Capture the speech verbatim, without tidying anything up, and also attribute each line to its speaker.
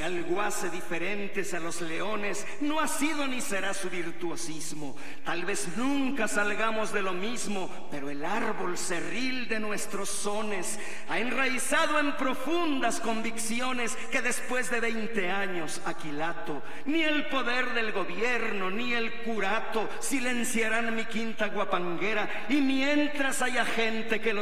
Speaker 1: algo hace diferentes a los leones, no ha sido ni será su virtuosismo. Tal vez nunca salgamos de lo mismo, pero el árbol cerril de nuestros sones ha enraizado en profundas convicciones que después de veinte años, Aquilato, ni el poder del gobierno ni el curato silenciarán mi quinta guapanguera, y mientras haya gente que los